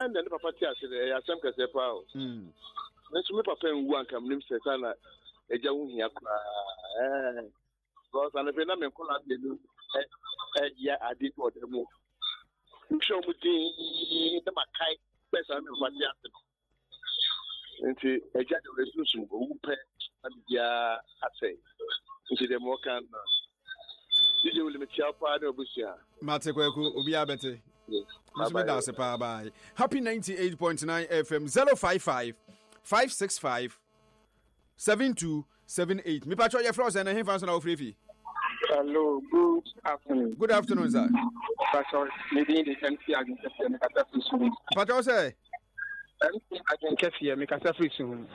and the papa tia say ya sem kase pa o nso me papa nwu anka mnim se sana eja wu hia kra because an be na me kola de no ya adi to dem mo show mu din the makai person me papa tia nti eja de resusu go wu pe abia ase nti dem wo kan DJ will me chia pa na obusia Mate Kweku obi abete bye. Happy 98.9 FM 055 565 7278. Me patro your frost and him fans na ofrefi. Hello, good afternoon. Good afternoon, sir. Patro, maybe the MC again Kefia me kasa free soon. Patro say MC again Kefia me kasa free soon.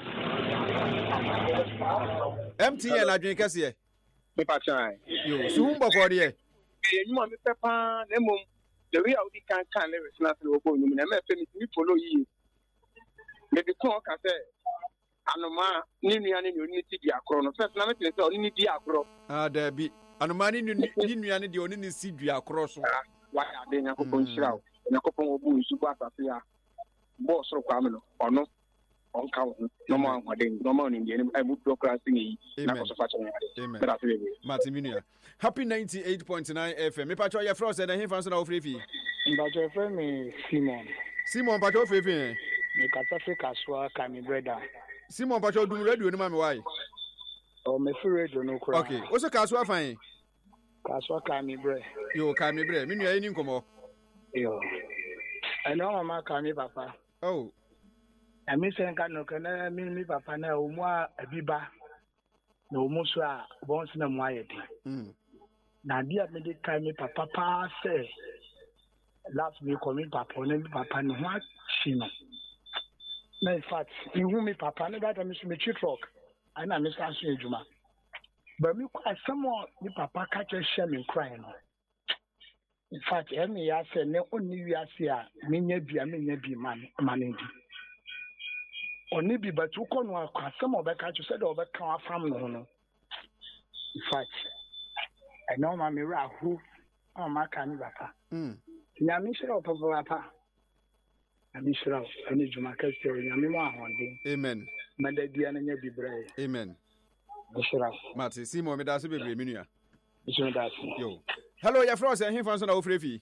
MTN again Kefia. Me patro. Yo, so who boko there? You want me papa na mum the way I can lyrics na so go no na me follow you. Maybe kon ka say anoma ni nua ni oni ti di akro no first na me say oni di akro. There be anoma ni nua ni di oni ni si di akro so. Why ade nya ko pon shira o. Nya ko pon obu nsu kwa asase ya. Boss ro kwa me no. Ono on ka wo no mo anwade no mo ni ndi ni I would procrastinate ni na ko so fa chen ya. Amen. Martiminua. Happy 98.9 FM. Me patro your frost and him fans na ofrefi. Mbajo friend me Simon patro ofrefi. Me katafe kaswa kami brother. Simon patro dum radio ni ma me why? Oh me free radio no kura. Okay. Oso kaswa fine. Kaswa kami bre. Yo kami bre. Me nua ni nkomo. Yo. Eno mama kami papa. Oh. Ami senka no kana mi papa na omu abiba. Na omu so a bon se na mu ayede. Na dia me de kai me papa pa say last me coming papa na papa no ha chino. Na in fact, you who me papa na that me chitrok. I na me start so ejuma. But me quite someone me papa catch a shame in crying. In fact, me ya say ne oni wi ase a me nya bi man ndi. Oni bi but you kon wa some of catch you said over kan afam no no. In fact, I know my mirror who my can papa. Nya me shira papa. Ami shira ani juma ka se nya me ma honde. Amen. Madadia na nya bibrae. Amen. Shira. Mate Simon me da so bebre menua. Yo. Hello, your frost and him fans na ofrefi.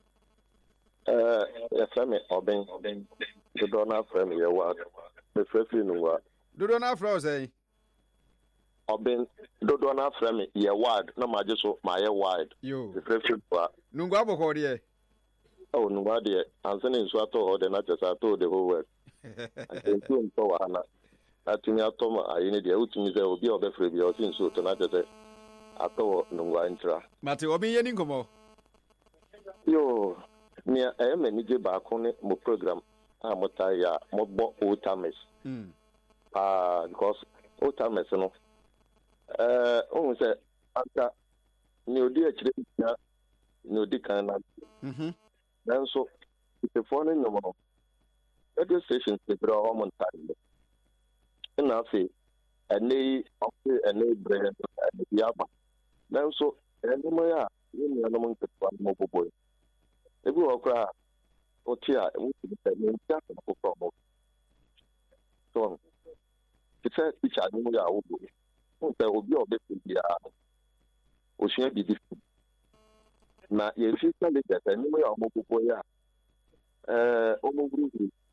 Your family Oben. The donor family your word. The free no word. Do donor frost eh? Oben do donor family your word. No ma just my word. Yo. The free word. Nungwa boko there. Oh, no idea. Answer in Swato or the not just I told the whole world. I think so. I think I need the ultimate will be of the free or things so tonight. I thought no intra. Mate obi ye ninkomo. Yo, me I am a nije back on my program. I'm a tire more old timers. Because old timers, no. Almost after new dear no decan. Then so the phone in the morning. Radio stations they draw on time. And I say a nay of a bread and yaba. Then so and my you know among the one mobile boy. If you are or tear and we problem. So it's a which I know there will be a bit in the ocean be different. Na ye fiscal leader anyway or mobile boy almost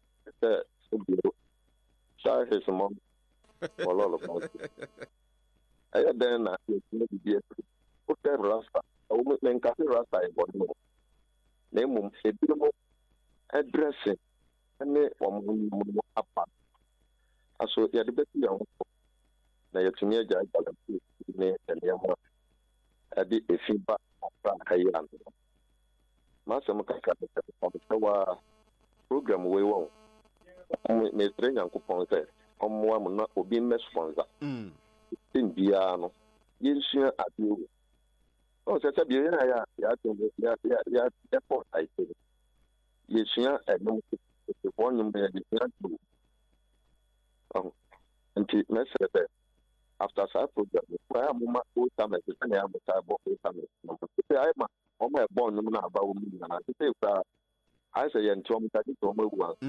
so his mom for all of us. I then be okay rasta o men ka rasta e bono na mum e bi mo addressing ene o mo apa aso ya de beti ya na yetumi agya balance ne enema ade efiba afra kayan masam kaka de wa program we won me trenya nkopon se omo am na obi me sponsor tin bia no yensua adio o se se bia ya effort I say yensua enum se wonum be yensua do until message after that program why am ma o time se na am ta bo o time no se ai ma o ma born no na ba o mi na se fa I say yentom ta di to ma wu